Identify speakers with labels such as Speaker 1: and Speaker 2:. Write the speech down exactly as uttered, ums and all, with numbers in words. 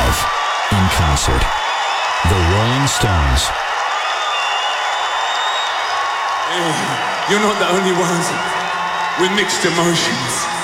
Speaker 1: live, in concert. The Rolling Stones.
Speaker 2: Hey, you're not the only ones with mixed emotions.